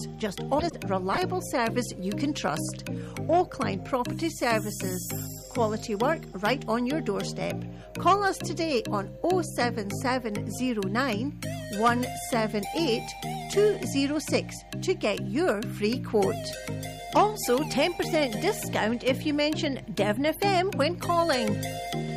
charges, just honest, reliable service you can trust. Oakline Property Services. Quality work right on your doorstep. Call us today on 07709 178 206 to get your free quote. Also, 10% discount if you mention Devon FM when calling.